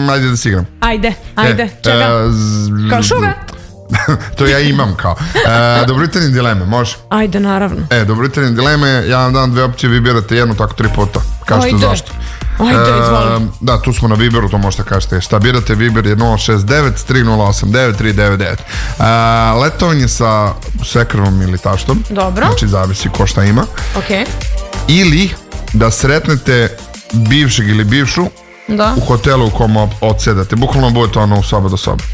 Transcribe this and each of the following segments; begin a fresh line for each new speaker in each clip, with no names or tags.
ajde da si igram.
Ajde, čega? Kao šuga?
To ja imam kao. Dobro jutro dileme, može?
Ajde, naravno.
Dobro jutro dileme, ja vam dam 2 opcije, vi birate jednu, tako 3 puta. Kažete zašto.
Ajde, izvoli.
Da, tu smo na Viberu, to možete kažete. Šta birate, Viber je 069 3089 399. Letovanje sa svekrvom ili taštom.
Dobro.
Znači, zavisi ko šta ima.
Ok.
Ili da sretnete bivšeg ili bivšu u hotelu u kom odsedate. Bukvalno budete ono u soba do soba.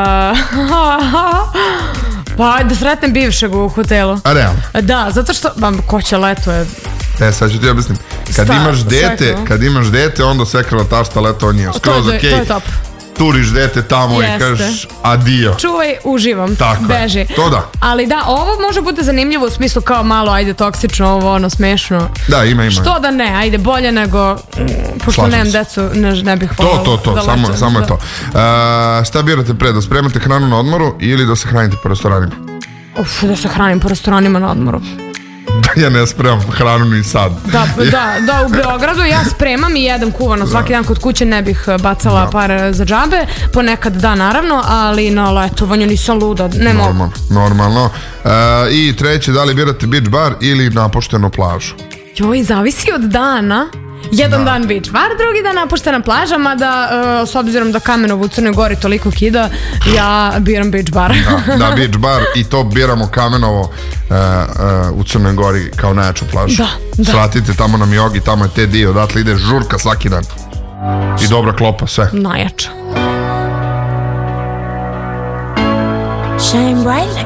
Pa da sretnem bivšeg u hotelu.
A realno?
Da, zato što ko će leto je.
Sad ću ti objasnim. Kad imaš dete, onda svekrva tašta letovanje je skroz okej.
To je top.
Turiš dete tamo i kažeš adio.
Čuvaj, uživam.
Tako
beži.
To da.
Ali da, ovo može bude zanimljivo u smislu kao malo, ajde, toksično, ovo, ono, smešno.
Da, ima.
Što da ne, ajde, bolje nego, pošto nemam decu, ne bih volala.
To, samo je to. Šta birate pre, da spremate hranu na odmoru ili da se hranite po restoranima?
Da se hranim po restoranima na odmoru.
Ja ne spremam hranu ni sad.
Da, u Beogradu ja spremam i jedem kuvano svaki dan kod kuće, ne bih bacala pare za džabe, ponekad da naravno, ali na letovanju nisam luda, ne mogu.
Normalno. I treće, da li birate beach bar ili napuštenu plažu?
Joj, zavisi od dana. Jedan dan beach bar, drugi dan napuštena plaža, mada s obzirom da Kamenovo u Crnoj Gori toliko kida, ja biram beach bar.
Da, beach bar, i to biramo Kamenovo u Crnoj Gori kao najjaču plažu.
Da.
Svatite tamo na Miogi, tamo je te dio, odatle ide žurka svaki dan. I dobra klopa, sve.
Najjača.
Shine bright like